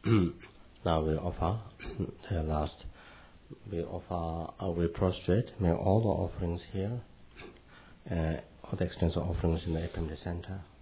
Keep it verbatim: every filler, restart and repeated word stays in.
now we offer the last. We offer, uh, we prostrate, make all the offerings here, uh, all the extensive offerings in the Appendix Center.